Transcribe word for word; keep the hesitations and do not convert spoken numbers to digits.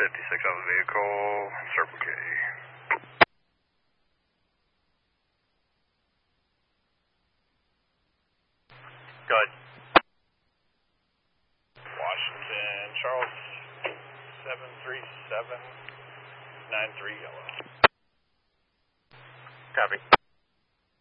fifty-six on the vehicle, Circle K. Go ahead. Washington, Charles, seven three seven nine three yellow. Copy.